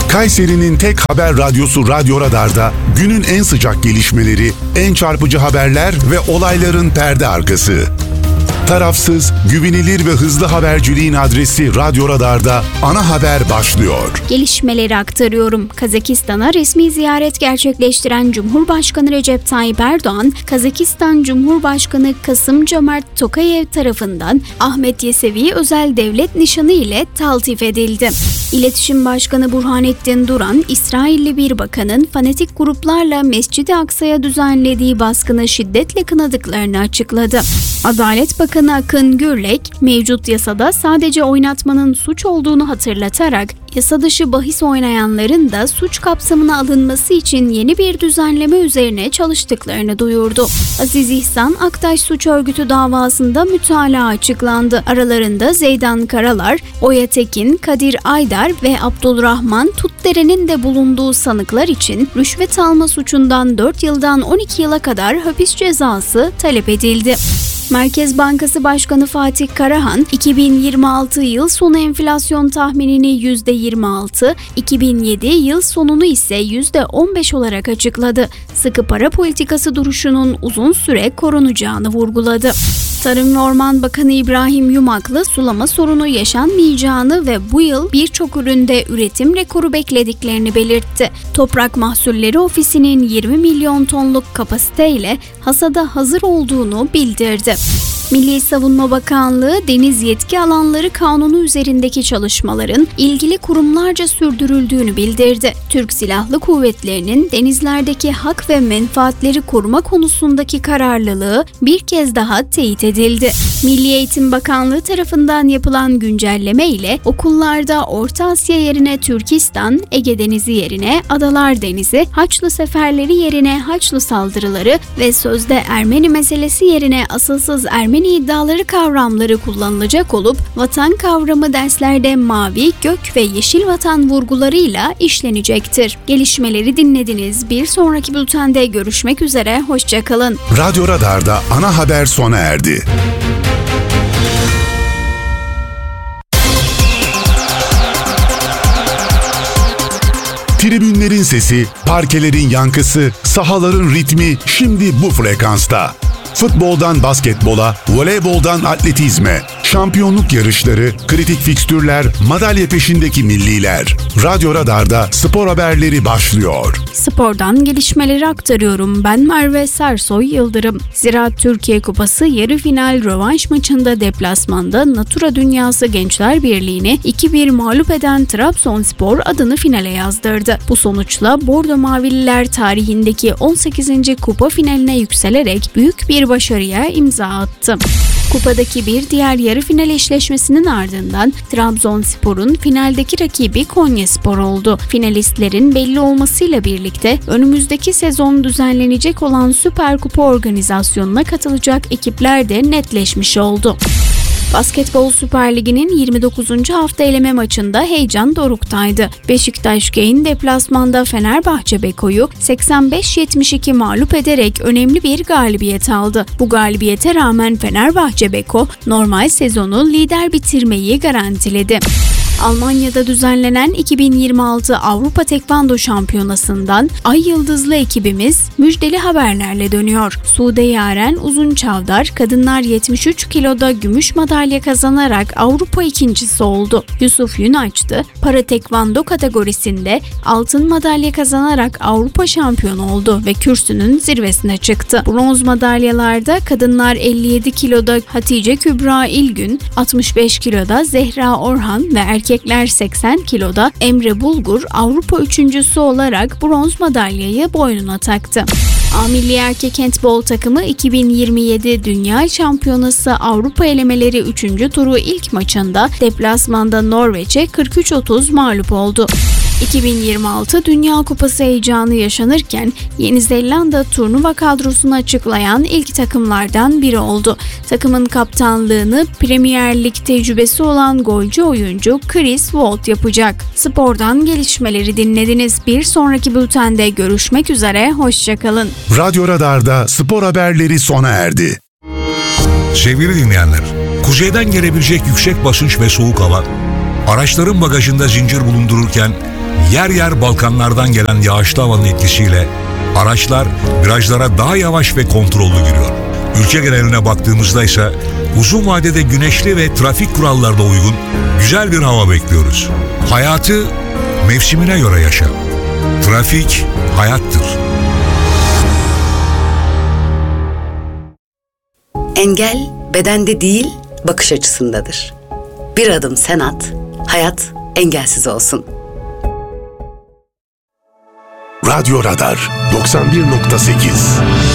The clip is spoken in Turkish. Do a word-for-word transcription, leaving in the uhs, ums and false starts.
Kayseri'nin tek haber radyosu Radyo Radar'da günün en sıcak gelişmeleri, en çarpıcı haberler ve olayların perde arkası. Tarafsız, güvenilir ve hızlı haberciliğin adresi Radyo Radar'da ana haber başlıyor. Gelişmeleri aktarıyorum. Kazakistan'a resmi ziyaret gerçekleştiren Cumhurbaşkanı Recep Tayyip Erdoğan, Kazakistan Cumhurbaşkanı Kasım-Jomart Tokayev tarafından Ahmet Yesevi özel devlet nişanı ile taltif edildi. İletişim Başkanı Burhanettin Duran, İsrailli bir bakanın fanatik gruplarla Mescid-i Aksa'ya düzenlediği baskını şiddetle kınadıklarını açıkladı. Adalet Bakanı Akın Gürlek, mevcut yasada sadece oynatmanın suç olduğunu hatırlatarak, yasa dışı bahis oynayanların da suç kapsamına alınması için yeni bir düzenleme üzerine çalıştıklarını duyurdu. Aziz İhsan Aktaş Suç Örgütü davasında mütalaa açıklandı. Aralarında Zeydan Karalar, Oya Tekin, Kadir Aydar ve Abdülrahman Tutdere'nin de bulunduğu sanıklar için rüşvet alma suçundan dört yıldan on iki yıla kadar hapis cezası talep edildi. Merkez Bankası Başkanı Fatih Karahan, iki bin yirmi altı yıl sonu enflasyon tahminini yüzde yirmi altı, iki bin yedi yıl sonunu ise yüzde on beş olarak açıkladı. Sıkı para politikası duruşunun uzun süre korunacağını vurguladı. Tarım ve Orman Bakanı İbrahim Yumaklı, sulama sorunu yaşanmayacağını ve bu yıl birçok üründe üretim rekoru beklediklerini belirtti. Toprak Mahsulleri Ofisi'nin yirmi milyon tonluk kapasiteyle hasada hazır olduğunu bildirdi. Milli Savunma Bakanlığı, Deniz Yetki Alanları Kanunu üzerindeki çalışmaların ilgili kurumlarca sürdürüldüğünü bildirdi. Türk Silahlı Kuvvetleri'nin denizlerdeki hak ve menfaatleri koruma konusundaki kararlılığı bir kez daha teyit edildi. Milli Eğitim Bakanlığı tarafından yapılan güncelleme ile okullarda Orta Asya yerine Türkistan, Ege Denizi yerine Adalar Denizi, Haçlı seferleri yerine Haçlı saldırıları ve sözde Ermeni meselesi yerine asılsız Ermeni iddiaları kavramları kullanılacak olup, vatan kavramı derslerde mavi, gök ve yeşil vatan vurgularıyla işlenecektir. Gelişmeleri dinlediniz. Bir sonraki bültende görüşmek üzere. Hoşça kalın. Radyo Radar'da ana haber sona erdi. Tribünlerin sesi, parkelerin yankısı, sahaların ritmi şimdi bu frekansta. Futboldan basketbola, voleyboldan atletizme, şampiyonluk yarışları, kritik fikstürler, madalya peşindeki milliler. Radyo Radar'da spor haberleri başlıyor. Spordan gelişmeleri aktarıyorum. Ben Merve Sersoy Yıldırım. Ziraat Türkiye Kupası yarı final rövanş maçında deplasmanda Natura Dünyası Gençler Birliği'ni iki bir mağlup eden Trabzonspor adını finale yazdırdı. Bu sonuçla Bordo Mavililer tarihindeki on sekizinci kupa finaline yükselerek büyük bir başarıya imza attı. Kupadaki bir diğer yarı final eşleşmesinin ardından Trabzonspor'un finaldeki rakibi Konyaspor oldu. Finalistlerin belli olmasıyla birlikte önümüzdeki sezon düzenlenecek olan Süper Kupa organizasyonuna katılacak ekipler de netleşmiş oldu. Basketbol Süper Ligi'nin yirmi dokuzuncu hafta eleme maçında heyecan doruktaydı. Beşiktaş Gain deplasmanda Fenerbahçe Beko'yu seksen beş yetmiş iki mağlup ederek önemli bir galibiyet aldı. Bu galibiyete rağmen Fenerbahçe Beko normal sezonu lider bitirmeyi garantiledi. Almanya'da düzenlenen iki bin yirmi altı Avrupa Tekvando Şampiyonası'ndan Ay Yıldızlı ekibimiz müjdeli haberlerle dönüyor. Sude Yaren Uzunçavdar kadınlar yetmiş üç kiloda gümüş madalya kazanarak Avrupa ikincisi oldu. Yusuf Yunaç'tı para tekvando kategorisinde altın madalya kazanarak Avrupa şampiyonu oldu ve kürsünün zirvesine çıktı. Bronz madalyalarda kadınlar elli yedi kiloda Hatice Kübra İlgün, altmış beş kiloda Zehra Orhan ve erkekler Erkekler seksen kiloda Emre Bulgur Avrupa üçüncüsü olarak bronz madalyayı boynuna taktı. A Milli Erkek Handbol takımı iki bin yirmi yedi Dünya Şampiyonası Avrupa elemeleri üçüncü turu ilk maçında deplasmanda Norveç'e kırk üç otuz mağlup oldu. iki bin yirmi altı Dünya Kupası heyecanı yaşanırken Yeni Zelanda turnuva kadrosunu açıklayan ilk takımlardan biri oldu. Takımın kaptanlığını Premier Lig tecrübesi olan golcü oyuncu Chris Wold yapacak. Spordan gelişmeleri dinlediniz. Bir sonraki bültende görüşmek üzere. Hoşçakalın. Radyo Radar'da spor haberleri sona erdi. Sevgili dinleyenler, kuzeyden gelebilecek yüksek basınç ve soğuk hava, araçların bagajında zincir bulundururken yer yer Balkanlardan gelen yağışlı havanın etkisiyle araçlar virajlara daha yavaş ve kontrollü giriyor. Ülke geneline baktığımızda ise uzun vadede güneşli ve trafik kurallarına uygun güzel bir hava bekliyoruz. Hayatı mevsimine göre yaşa. Trafik hayattır. Engel bedende değil, bakış açısındadır. Bir adım sen at, hayat engelsiz olsun. Radyo Radar doksan bir nokta sekiz